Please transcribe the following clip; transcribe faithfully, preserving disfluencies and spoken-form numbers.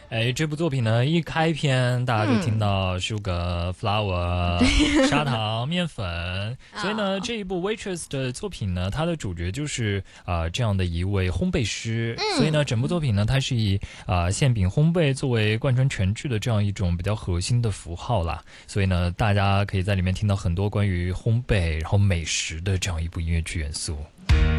哎，这部作品呢，一开篇大家就听到 sugar、flour、砂糖、面粉，所以呢，这一部 Waitress 的作品呢，它的主角就是啊、呃、这样的一位烘焙师， 嗯、 所以呢，整部作品呢，它是以啊、呃、馅饼烘焙作为贯穿全剧的这样一种比较核心的符号啦，所以呢，大家可以在里面听到很多关于烘焙然后美食的这样一部音乐剧元素。